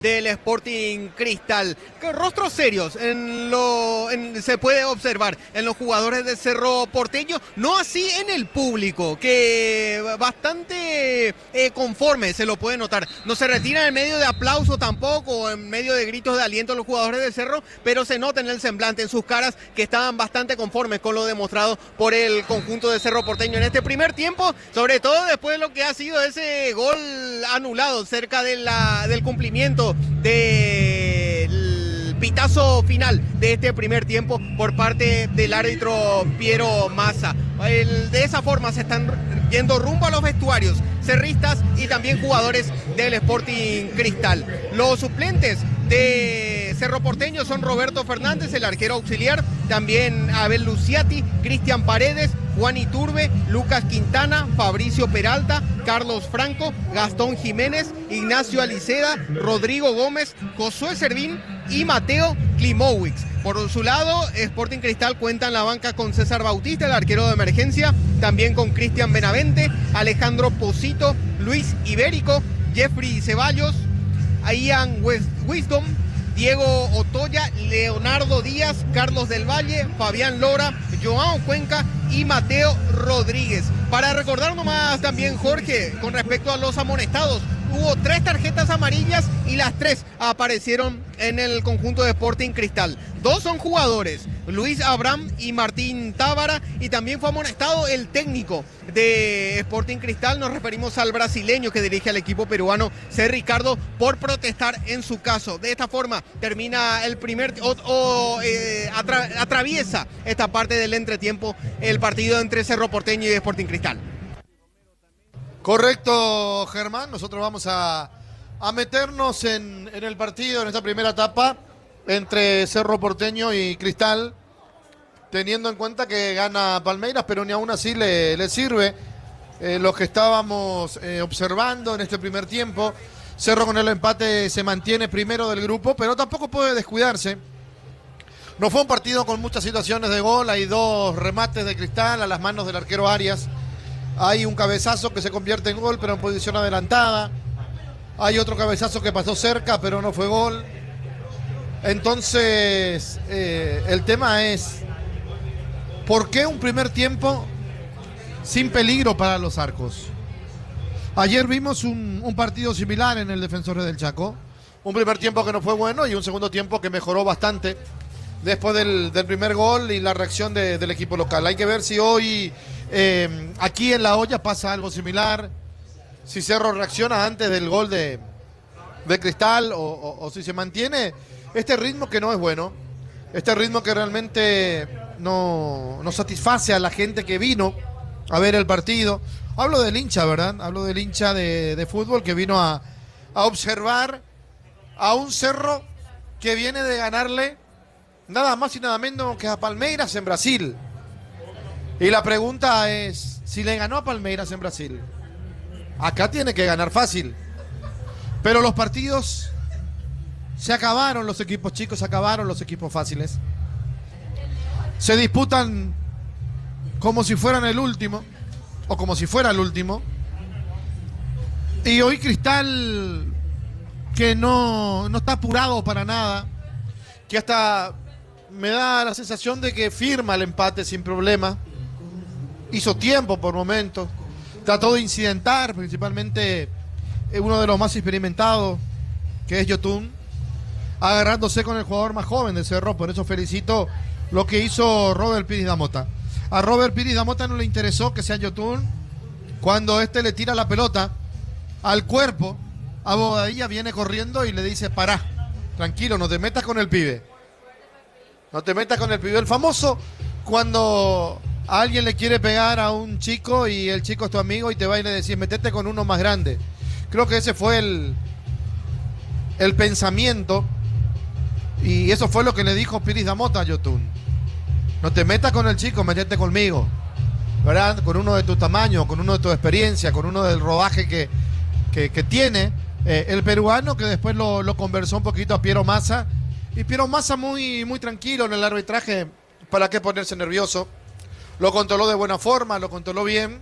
Del Sporting Cristal. Rostros serios se puede observar en los jugadores de Cerro Porteño, no así en el público, que bastante conforme se lo puede notar. No se retiran en medio de aplauso tampoco, en medio de gritos de aliento los jugadores de Cerro, pero se nota en el semblante, en sus caras, que estaban bastante conformes con lo demostrado por el conjunto de Cerro Porteño en este primer tiempo, sobre todo después de lo que ha sido ese gol anulado cerca del cumplimiento del pitazo final de este primer tiempo por parte del árbitro Piero Massa. De esa forma se están yendo rumbo a los vestuarios cerristas y también jugadores del Sporting Cristal. Los suplentes de Cerro Porteño son Roberto Fernández, el arquero auxiliar, también Abel Luciati, Cristian Paredes, Juan Iturbe, Lucas Quintana, Fabricio Peralta, Carlos Franco, Gastón Jiménez, Ignacio Aliceda, Rodrigo Gómez, Josué Servín y Mateo Klimowicz. Por su lado, Sporting Cristal cuenta en la banca con César Bautista, el arquero de emergencia, también con Cristian Benavente, Alejandro Posito, Luis Ibérico, Jeffrey Ceballos, Ian Wisdom, Diego Otoya, Leonardo Díaz, Carlos del Valle, Fabián Lora, Joao Cuenca y Mateo Rodríguez. Para recordar nomás también, Jorge, con respecto a los amonestados, hubo 3 tarjetas amarillas y las 3 aparecieron en el conjunto de Sporting Cristal. 2 son jugadores, Luis Abraham y Martín Tábara, y también fue amonestado el técnico de Sporting Cristal. Nos referimos al brasileño que dirige al equipo peruano, C. Ricardo, por protestar en su caso. De esta forma termina el atraviesa esta parte del entretiempo el partido entre Cerro Porteño y Sporting Cristal. Correcto, Germán. Nosotros vamos a meternos en el partido, en esta primera etapa entre Cerro Porteño y Cristal, teniendo en cuenta que gana Palmeiras, pero ni aún así le sirve lo que estábamos observando en este primer tiempo. Cerro con el empate se mantiene primero del grupo, pero tampoco puede descuidarse. No fue un partido con muchas situaciones de gol, hay 2 remates de Cristal a las manos del arquero Arias. Hay un cabezazo que se convierte en gol, pero en posición adelantada. Hay otro cabezazo que pasó cerca, pero no fue gol. Entonces, el tema es, ¿por qué un primer tiempo sin peligro para los arcos? Ayer vimos un partido similar en el Defensores del Chaco. Un primer tiempo que no fue bueno y un segundo tiempo que mejoró bastante después del primer gol y la reacción del equipo local. Hay que ver si hoy aquí en La Hoya pasa algo similar, si Cerro reacciona antes del gol de Cristal o si se mantiene este ritmo que no es bueno, este ritmo que realmente no satisface a la gente que vino a ver el partido. Hablo del hincha, ¿verdad? Hablo del hincha de fútbol que vino a observar a un Cerro que viene de ganarle nada más y nada menos que a Palmeiras en Brasil. Y la pregunta es, si le ganó a Palmeiras en Brasil, acá tiene que ganar fácil. Pero los partidos se acabaron, los equipos chicos se acabaron, los equipos fáciles. Se disputan como si fueran el último, o como si fuera el último. Y hoy Cristal, que no está apurado para nada, que hasta me da la sensación de que firma el empate sin problema. Hizo tiempo por momentos, trató de incidentar, principalmente uno de los más experimentados, que es Yotun, agarrándose con el jugador más joven de Cerro. Por eso felicito lo que hizo Robert Pires Damota. A Robert Pires Damota no le interesó que sea Yotun, cuando este le tira la pelota al cuerpo, a Bobadilla viene corriendo y le dice: pará, tranquilo, no te metas con el pibe. No te metas con el pibe. El famoso cuando a alguien le quiere pegar a un chico y el chico es tu amigo y te va y le decís: metete con uno más grande. Creo que ese fue el pensamiento, y eso fue lo que le dijo Pires Damota a Yotun. No te metas con el chico, metete conmigo, ¿verdad? Con uno de tu tamaño, con uno de tu experiencia, con uno del rodaje que tiene el peruano, que después lo conversó un poquito a Piero Massa. Y Piero Massa muy tranquilo en el arbitraje, ¿para qué ponerse nervioso? Lo controló de buena forma, lo controló bien,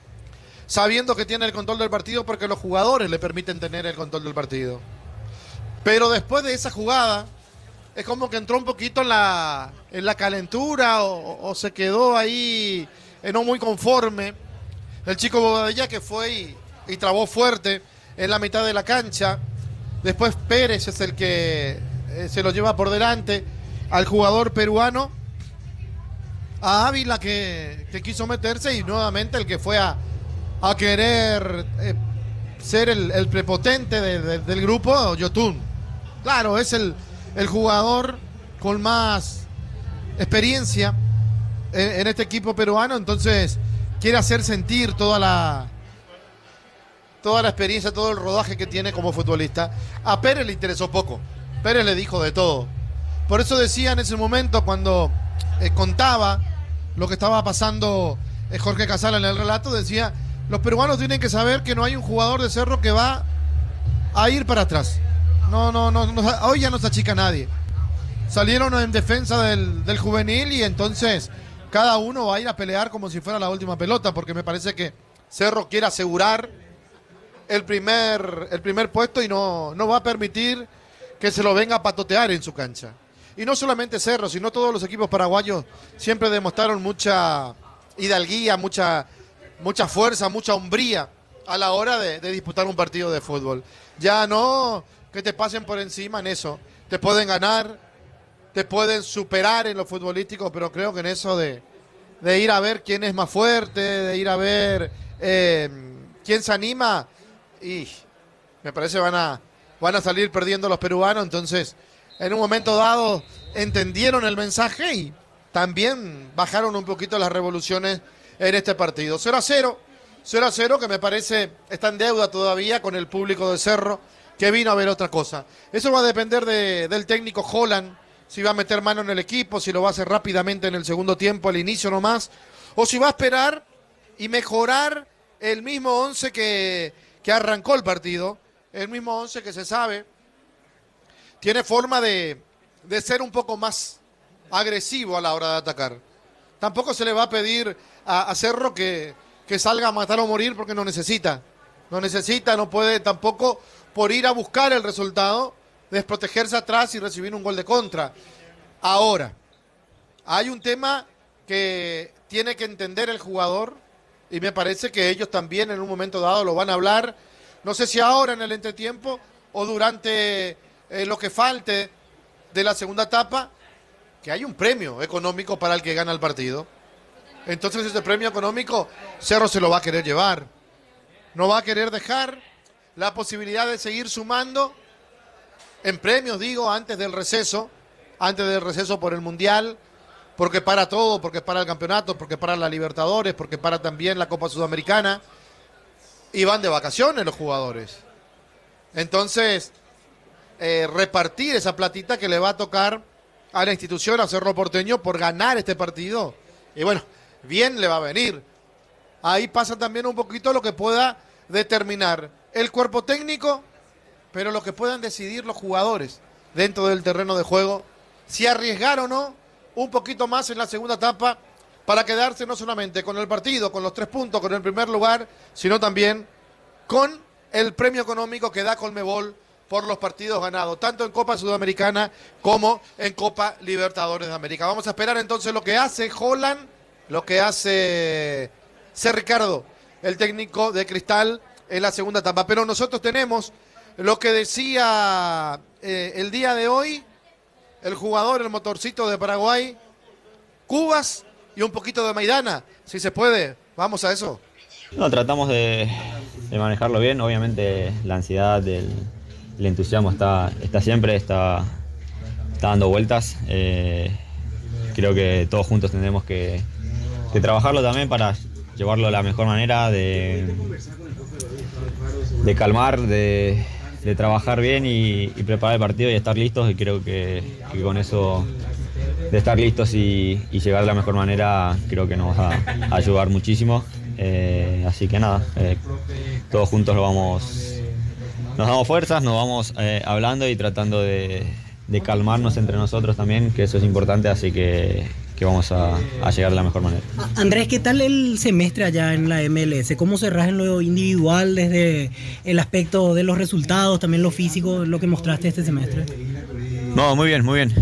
sabiendo que tiene el control del partido porque los jugadores le permiten tener el control del partido. Pero después de esa jugada, es como que entró un poquito en la calentura o se quedó ahí no muy conforme. El chico Bobadilla que fue y trabó fuerte en la mitad de la cancha. Después Pérez es el que se lo lleva por delante al jugador peruano. A Ávila que quiso meterse y nuevamente el que fue a querer ser el prepotente del grupo, Yotun. Claro, es el jugador con más experiencia en este equipo peruano, entonces quiere hacer sentir toda la experiencia, todo el rodaje que tiene como futbolista. A Pérez le interesó poco, Pérez le dijo de todo. Por eso decía en ese momento cuando contaba lo que estaba pasando Jorge Casala en el relato, decía, los peruanos tienen que saber que no hay un jugador de Cerro que va a ir para atrás. No, hoy ya no se achica nadie. Salieron en defensa del juvenil y entonces cada uno va a ir a pelear como si fuera la última pelota, porque me parece que Cerro quiere asegurar el primer puesto y no va a permitir que se lo venga a patotear en su cancha. Y no solamente Cerro, sino todos los equipos paraguayos siempre demostraron mucha hidalguía, mucha fuerza, mucha hombría a la hora de disputar un partido de fútbol. Ya no que te pasen por encima en eso. Te pueden ganar, te pueden superar en lo futbolístico, pero creo que en eso de ir a ver quién es más fuerte, de ir a ver quién se anima, y me parece van a salir perdiendo los peruanos. Entonces, en un momento dado entendieron el mensaje y también bajaron un poquito las revoluciones en este partido. 0-0 que me parece está en deuda todavía con el público de Cerro, que vino a ver otra cosa. Eso va a depender del técnico Holland, si va a meter mano en el equipo, si lo va a hacer rápidamente en el segundo tiempo, al inicio nomás, o si va a esperar y mejorar el mismo 11 que arrancó el partido, el mismo 11 que se sabe, tiene forma de ser un poco más agresivo a la hora de atacar. Tampoco se le va a pedir a Cerro que salga a matar o morir porque no necesita, no puede tampoco por ir a buscar el resultado, desprotegerse atrás y recibir un gol de contra. Ahora, hay un tema que tiene que entender el jugador y me parece que ellos también en un momento dado lo van a hablar, no sé si ahora en el entretiempo o durante lo que falte de la segunda etapa, que hay un premio económico para el que gana el partido. Entonces ese premio económico Cerro se lo va a querer llevar, no va a querer dejar la posibilidad de seguir sumando en premios, digo, antes del receso por el Mundial, porque para todo, porque para el campeonato, porque para la Libertadores, porque para también la Copa Sudamericana, y van de vacaciones los jugadores. Entonces, repartir esa platita que le va a tocar a la institución, a Cerro Porteño, por ganar este partido, y bueno, bien le va a venir. Ahí pasa también un poquito lo que pueda determinar el cuerpo técnico, pero lo que puedan decidir los jugadores dentro del terreno de juego, si arriesgar o no un poquito más en la segunda etapa para quedarse no solamente con el partido, con los 3 puntos, con el primer lugar, sino también con el premio económico que da Conmebol por los partidos ganados, tanto en Copa Sudamericana como en Copa Libertadores de América. Vamos a esperar entonces lo que hace Holland, lo que hace Ricardo, el técnico de Cristal, en la segunda etapa. Pero nosotros tenemos lo que decía el día de hoy el jugador, el motorcito de Paraguay, cubas y un poquito de maidana, si se puede. Vamos a eso. No, tratamos de manejarlo bien. Obviamente la ansiedad, el entusiasmo está siempre, está dando vueltas. Creo que todos juntos tendremos que trabajarlo también para llevarlo de la mejor manera, de calmar, de trabajar bien y preparar el partido y estar listos. Y creo que con eso de estar listos y llegar de la mejor manera, creo que nos va a ayudar muchísimo. Así que nada, todos juntos nos damos fuerzas, nos vamos hablando y tratando de calmarnos entre nosotros también, que eso es importante. Así que vamos a llegar de la mejor manera. Andrés, ¿qué tal el semestre allá en la MLS? ¿Cómo cerrás en lo individual desde el aspecto de los resultados, también lo físico, lo que mostraste este semestre? No, muy bien, muy bien.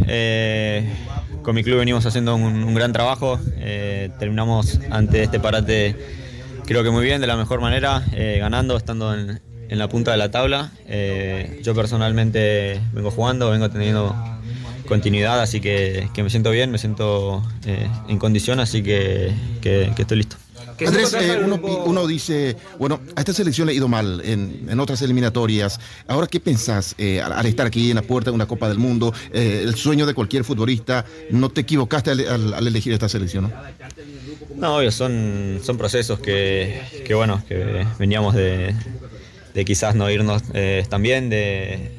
Con mi club venimos haciendo un gran trabajo. Terminamos ante este parate, creo que muy bien, de la mejor manera, ganando, estando en la punta de la tabla. Yo personalmente vengo jugando, vengo teniendo continuidad, así que me siento bien, me siento en condición, así que estoy listo. Andrés, uno dice, bueno, a esta selección le ha ido mal en otras eliminatorias. Ahora, ¿qué pensás al estar aquí en la puerta de una Copa del Mundo? El sueño de cualquier futbolista. ¿No te equivocaste al elegir esta selección, no? No, obvio, son procesos que veníamos de quizás no irnos tan bien, de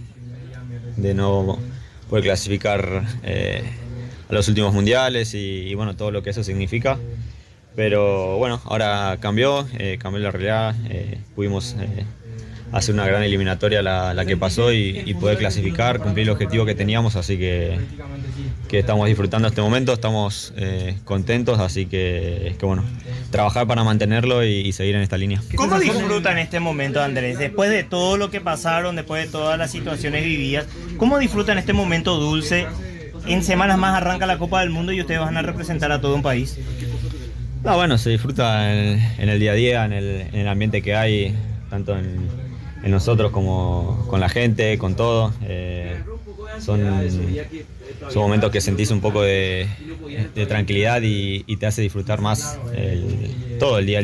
no poder clasificar a los últimos mundiales y bueno, todo lo que eso significa. Pero bueno, ahora cambió la realidad, pudimos hacer una gran eliminatoria la que pasó y poder clasificar, cumplir el objetivo que teníamos, así que estamos disfrutando este momento, estamos contentos, así que bueno, trabajar para mantenerlo y seguir en esta línea. ¿Cómo disfrutan este momento, Andrés? Después de todo lo que pasaron, después de todas las situaciones vividas, ¿cómo disfrutan este momento dulce? En semanas más arranca la Copa del Mundo y ustedes van a representar a todo un país. No, bueno, se disfruta en el día a día, en el ambiente que hay, tanto en nosotros como con la gente, con todo. Son momentos que sentís un poco de tranquilidad y te hace disfrutar más todo el día a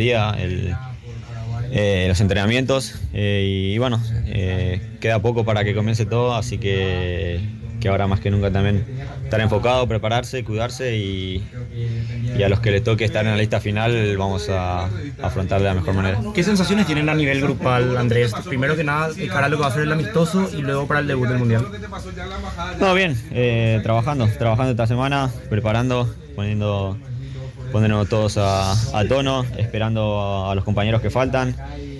día, los entrenamientos. Y bueno, queda poco para que comience todo, así que ahora más que nunca también estar enfocado, prepararse, cuidarse y a los que les toque estar en la lista final vamos a afrontar de la mejor manera. ¿Qué sensaciones tienen a nivel grupal, Andrés? Primero que nada, de cara a lo que va a ser el amistoso y luego para el debut del Mundial. No, bien, trabajando esta semana, preparando, poniéndonos todos a tono, esperando a los compañeros que faltan.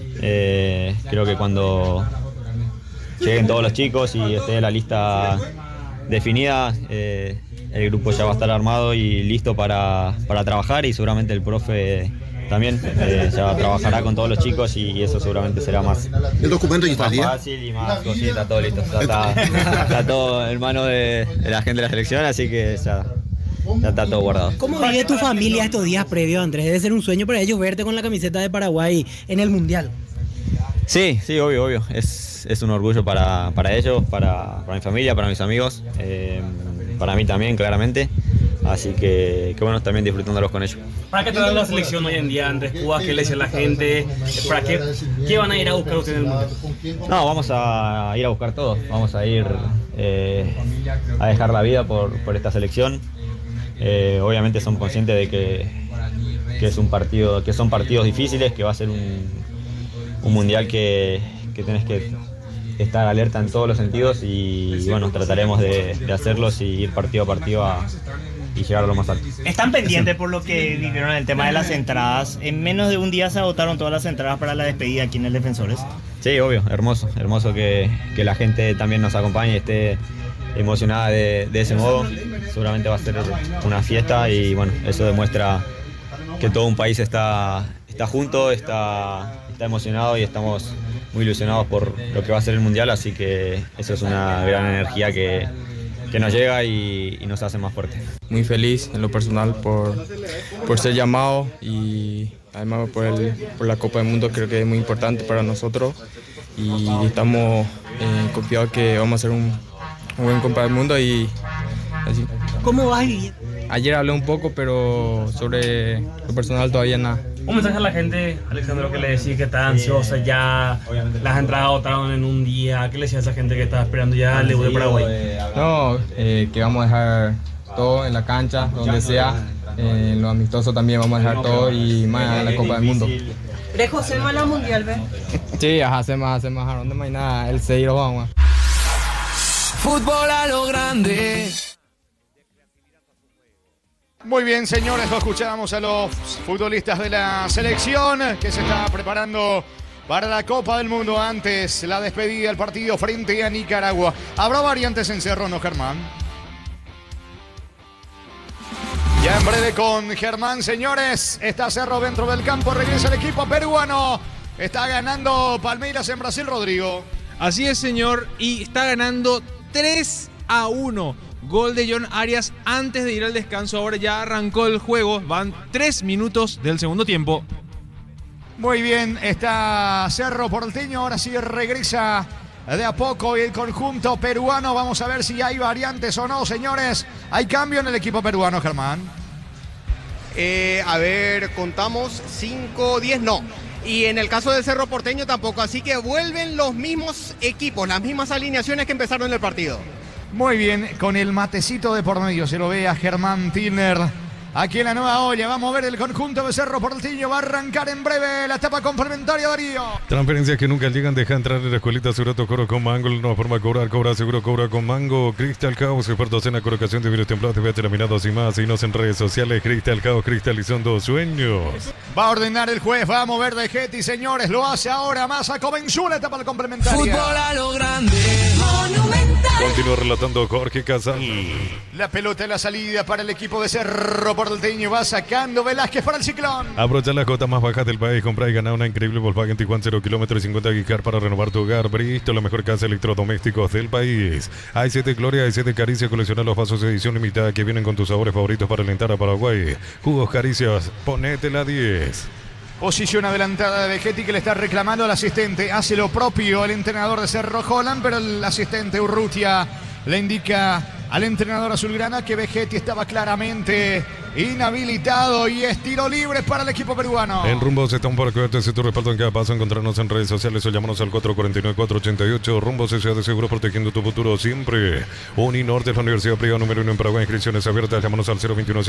Creo que cuando lleguen todos los chicos y esté la lista definida, el grupo ya va a estar armado y listo para trabajar, y seguramente el profe también ya trabajará con todos los chicos y eso seguramente será más, ¿el documento ya está más fácil y más cosita, está todo listo. Está todo en manos de la gente de la selección, así que ya está todo guardado. ¿Cómo vive tu familia estos días previos, Andrés? Debe ser un sueño para ellos verte con la camiseta de Paraguay en el Mundial. Sí, obvio. Es un orgullo para ellos, para mi familia, para mis amigos, para mí también, claramente. Así que bueno, también disfrutándolos con ellos. ¿Para qué te da la selección hoy en día, Andrés Cubas? ¿Qué le dice la gente? ¿Para qué van a ir a buscar ustedes en el mundo? No, vamos a ir a buscar todo. Vamos a ir a dejar la vida por esta selección. Obviamente somos conscientes de que son partidos difíciles, que va a ser un mundial que tenés que estar alerta en todos los sentidos y bueno, trataremos de hacerlos y ir partido a partido y llegar a lo más alto. ¿Están pendientes por lo que vivieron en el tema de las entradas? En menos de un día se agotaron todas las entradas para la despedida aquí en el Defensores. Sí, obvio, hermoso que la gente también nos acompañe y esté emocionada de ese modo. Seguramente va a ser una fiesta y bueno, eso demuestra que todo un país está junto, está emocionado y estamos muy ilusionados por lo que va a ser el Mundial, así que eso es una gran energía que nos llega y nos hace más fuertes. Muy feliz en lo personal por ser llamado y además por la Copa del Mundo. Creo que es muy importante para nosotros y estamos confiados que vamos a hacer un buen Copa del Mundo y así. ¿Cómo vas a vivir? Ayer hablé un poco, pero sobre lo personal todavía nada. Un mensaje a la gente, Alexandro, que le decís que está ansiosa ya, las entradas agotaron en un día. ¿Qué le decís a esa gente que está esperando ya el debut de Paraguay? No, que vamos a dejar todo en la cancha, donde sea. En lo amistoso también vamos a dejar todo y más en la Copa del Mundo. ¿De José Mala Mundial, ve? Sí, hace más, ¿a dónde más hay nada? El 6 lo vamos. Fútbol a lo grande. Muy bien, señores, lo escuchábamos a los futbolistas de la selección que se está preparando para la Copa del Mundo. Antes, la despedida del partido frente a Nicaragua. ¿Habrá variantes en Cerro, no, Germán? Ya en breve con Germán, señores. Está Cerro dentro del campo, regresa el equipo peruano. Está ganando Palmeiras en Brasil, Rodrigo. Así es, señor, y está ganando 3-1. Gol de John Arias antes de ir al descanso. Ahora ya arrancó el juego. Van 3 minutos del segundo tiempo. Muy bien, está Cerro Porteño. Ahora sí regresa de a poco el conjunto peruano. Vamos a ver si hay variantes o no, señores. ¿Hay cambio en el equipo peruano, Germán? A ver, contamos 5, 10, no. Y en el caso del Cerro Porteño tampoco. Así que vuelven los mismos equipos, las mismas alineaciones que empezaron el partido. Muy bien, con el matecito de por medio se lo ve a Germán Tilner. Aquí en la nueva olla, vamos a ver el conjunto de Cerro Porteño. Va a arrancar en breve la etapa complementaria, Darío. Transferencias que nunca llegan, deja entrar en la escuelita Seguro Cobro con Mango. La nueva forma de cobrar, cobra seguro, cobra con Mango. Crystal House, expertos en la colocación de virus templados, TV terminados y más. Síguenos en redes sociales. Crystal House, cristalizando sueños. Va a ordenar el juez, va a mover de Getty, señores. Lo hace ahora. Massa comenzó la etapa complementaria. Fútbol a lo grande. Monumental. Continúa relatando Jorge Casal. La pelota en la salida para el equipo de Cerro Porteño. Va sacando Velázquez para el Ciclón. Aprovecha las cotas más bajas del país. Compra y gana una increíble Volkswagen Tiguan 0 kilómetros y 50 gigas para renovar tu hogar. Bristol, la mejor casa de electrodomésticos del país. Hay 7 Gloria, hay 7 Caricia. Colecciona los vasos de edición limitada que vienen con tus sabores favoritos para alentar a Paraguay. Jugos Caricias, ponete la 10. Posición adelantada de Vegetti que le está reclamando al asistente. Hace lo propio el entrenador de Cerro Holland, pero el asistente Urrutia le indica al entrenador azulgrana que Vegetti estaba claramente inhabilitado y es tiro libre para el equipo peruano. En Rumbos estamos para cuidarte de tu respaldo en cada paso. Encontrarnos en redes sociales o llámanos al 449-488. Rumbos S.A. de Seguro, protegiendo tu futuro siempre. Uninorte es la universidad privada número 1 en Paraguay. Inscripciones abiertas. Llámanos al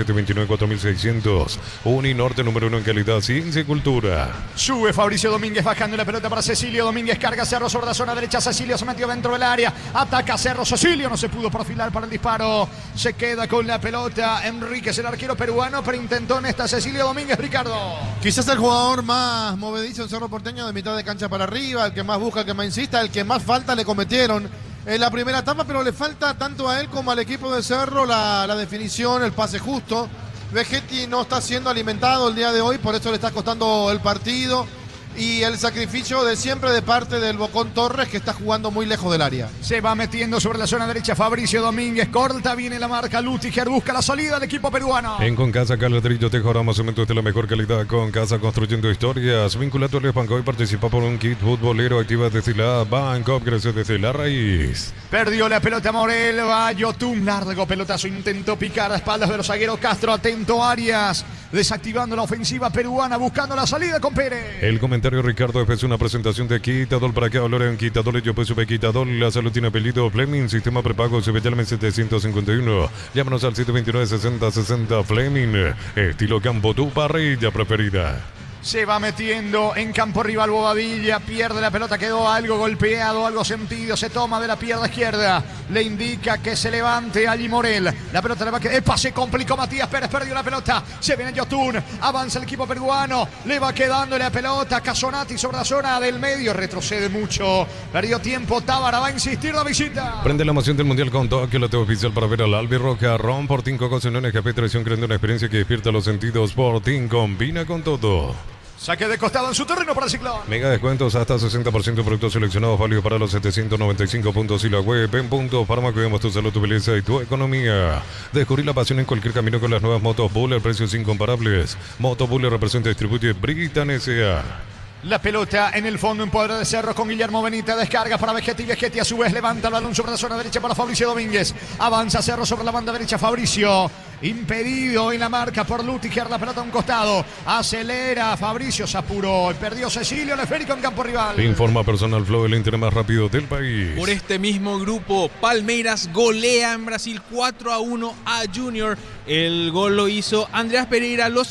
021-729-4600. Uninorte número 1 en calidad, ciencia y cultura. Sube Fabricio Domínguez bajando la pelota para Cecilio Domínguez. Carga Cerro sobre la zona derecha. Cecilio se metió dentro del área. Ataca Cerro. Cecilio no se pudo profilar para el disparo. Se queda con la pelota Enríquez, el arquero peruano, pero intentó en esta Cecilio Domínguez. Ricardo. Quizás el jugador más movedizo en Cerro Porteño, de mitad de cancha para arriba, el que más busca, el que más insista, el que más falta le cometieron en la primera etapa, pero le falta tanto a él como al equipo de Cerro la definición, el pase justo. Vegetti no está siendo alimentado el día de hoy, por eso le está costando el partido. Y el sacrificio de siempre de parte del Bocón Torres, que está jugando muy lejos del área. Se va metiendo sobre la zona derecha Fabricio Domínguez. Corta, viene la marca Lutiger. Busca la salida del equipo peruano. En Concasa, Caladrillo, Tejorama, cementos de la mejor calidad. Concasa, construyendo historias. Vinculato al Banco y participa por un kit futbolero. Activa desde la Banco, crece desde la raíz. Perdió la pelota Morel. Va Yotun. Largo pelotazo. Intentó picar a espaldas de los zagueros Castro. Atento Arias. Desactivando la ofensiva peruana. Buscando la salida con Pérez. El comentario Ricardo es una presentación de Quitadol para que hablar Quitadol. Yo pues sube Quitadol. La salud tiene apellido Fleming. Sistema prepago se ve ya al mes 751. Llámanos al 729-6060 Fleming. Estilo campo, tu parrilla preferida. Se va metiendo en campo rival Bobadilla, pierde la pelota, quedó algo golpeado, algo sentido, se toma de la pierna izquierda, le indica que se levante allí Morel, la pelota le va a quedar, ¡epa! Se complicó Matías Pérez, perdió la pelota, se viene Yotun, avanza el equipo peruano, le va quedando la pelota, Casonati sobre la zona del medio, retrocede mucho, perdió tiempo, Tábara va a insistir la visita. Prende la emoción del Mundial con Tokio, la TV oficial para ver al Albirroja, Ron Portín, Cocos en un café, traición, creando una experiencia que despierta los sentidos. Portín combina con todo. Saque de costado en su terreno para el Ciclón. Mega descuentos hasta 60% de productos seleccionados válidos para los 795 puntos y la web en punto. Farma, cuidamos tu salud, tu belleza y tu economía. Descubrí la pasión en cualquier camino con las nuevas motos Buller, precios incomparables. Moto Buller representa y distribuye Britan S.A. La pelota en el fondo en poder de Cerro con Guillermo Benítez. Descarga para Vegetti. Vegetti a su vez levanta el balón sobre la zona derecha para Fabricio Domínguez. Avanza Cerro sobre la banda derecha. Fabricio impedido en la marca por Lutiger. La pelota a un costado. Acelera Fabricio. Se apuró. Perdió Cecilio. El esférico en campo rival. Informa Personal Flow, el internet más rápido del país. Por este mismo grupo, Palmeiras golea en Brasil 4-1 a Junior. El gol lo hizo Andreas Pereira a los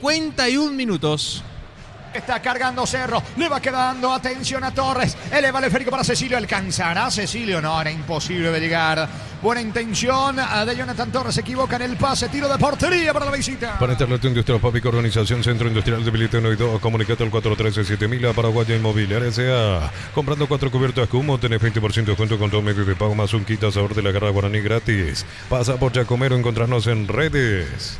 51 minutos. Está cargando Cerro, le va quedando atención a Torres, eleva el esférico para Cecilio, ¿alcanzará Cecilio? No, era imposible de llegar. Buena intención de Jonathan Torres, se equivoca en el pase, tiro de portería para la visita. Para Internet Industrial Fábrica, Organización Centro Industrial de Bilito 1 y 2, comunicate al 413-7000 a Paraguaya Inmobiliaria S.A. Comprando 4 cubiertas Cumo, tenés 20% de descuento con todo medio de pago más un kit a sabor de la garra guaraní gratis. Pasa por Giacomero, encontrarnos en redes.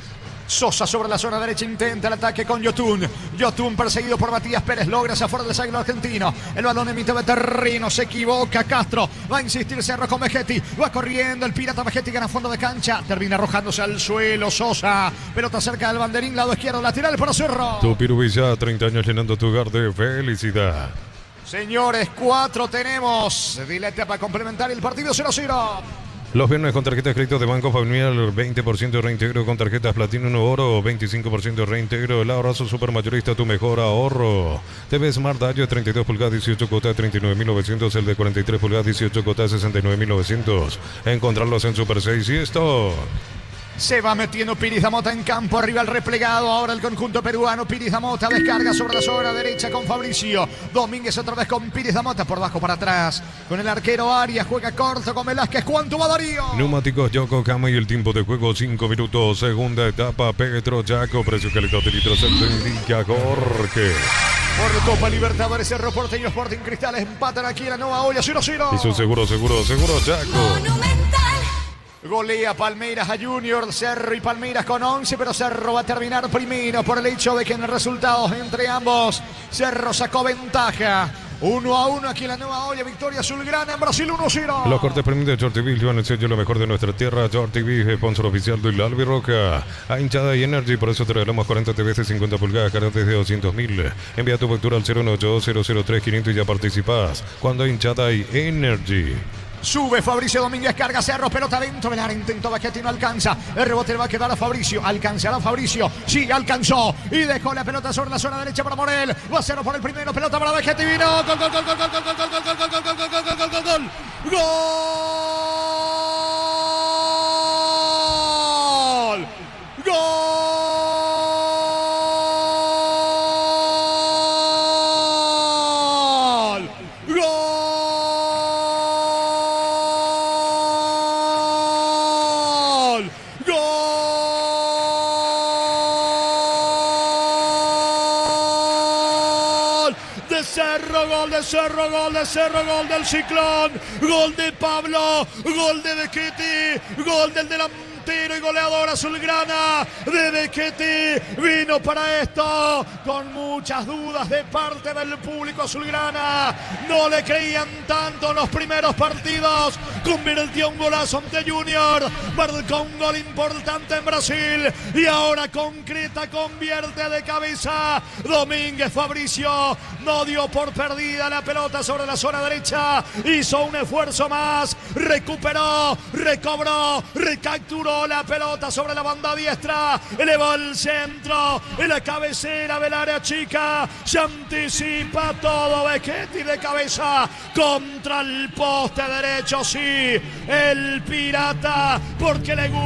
Sosa sobre la zona derecha intenta el ataque con Yotun. Yotun perseguido por Matías Pérez. Logra hacia afuera del zaguero argentino. El balón en mitad de terreno. Se equivoca Castro. Va a insistir Cerro con Vegetti. Va corriendo el pirata Vegetti. Gana fondo de cancha. Termina arrojándose al suelo Sosa. Pelota cerca del banderín. Lado izquierdo lateral para Cerro. Tupiru Villa, 30 años llenando tu hogar de felicidad. Señores, 4 tenemos. Dilete para complementar el partido 0-0. Los viernes con tarjetas de crédito de Banco Familiar, 20% de reintegro con tarjetas Platinum Oro, 25% de reintegro. El ahorrazo supermayorista, tu mejor ahorro. TV Smart Dayo, 32 pulgadas, 18 cuotas, 39.900. El de 43 pulgadas, 18 cuotas, 69.900. Encontrarlos en Super 6 y esto. Se va metiendo Piris Damota en campo, arriba el replegado, ahora el conjunto peruano. Piris Damota descarga sobre la zona derecha con Fabricio Domínguez, otra vez con Piris Damota, por bajo para atrás, con el arquero Arias, juega corto con Velázquez. ¿Cuánto va Darío? Neumáticos Yokohama y el tiempo de juego 5 minutos, segunda etapa. Petro Chaco, precio calidad de litros, se indica Jorge. Por Copa Libertadores, Cerro Porteño, Sporting Cristal empatan aquí en la Nueva Olla, 0-0. Y su seguro Chaco. Golea Palmeiras a Junior, Cerro y Palmeiras con 11, pero Cerro va a terminar primero por el hecho de que en los resultados entre ambos Cerro sacó ventaja. 1-1 aquí en la Nueva Olla, victoria azulgrana en Brasil 1-0. Los cortes premium de Short TV llevan el sello lo mejor de nuestra tierra. Short TV, sponsor oficial del Albirroca. A hinchada y Energy, por eso te regalamos 40 TVs de 50 pulgadas, cargas desde 200.000. Envía tu factura al 0182003 y ya participás. Cuando hay hinchada y Energy. Sube Fabricio Domínguez, carga Cerro, pelota dentro del área, intentó Baquetti, no alcanza. El rebote le va a quedar a Fabricio, alcanzará Fabricio, sí, alcanzó. Y dejó la pelota sobre la zona derecha para Morel. Va a Cerro por el primero, pelota para Baquetti, vino. Gol, gol, gol, gol, gol, gol, gol, gol, gol, gol, gol, gol, gol, gol, gol, gol, gol. ¡Gol! ¡Gol! Cerro, gol de Cerro, gol del Ciclón, gol de Pablo, gol de Bechetti, gol del delantero y goleador azulgrana de Bechetti. Vino para esto con muchas dudas de parte del público azulgrana. No le creían tanto en los primeros partidos. Convirtió un golazo ante Junior, marcó un gol importante en Brasil y ahora concreta, convierte de cabeza. Domínguez Fabricio no dio por perdida la pelota sobre la zona derecha, hizo un esfuerzo más, recuperó, recobró, recapturó la pelota sobre la banda diestra, elevó el centro, en la cabecera del área chica, se anticipa todo Bechetti de cabeza contra el poste derecho, sí, el pirata, porque le gusta.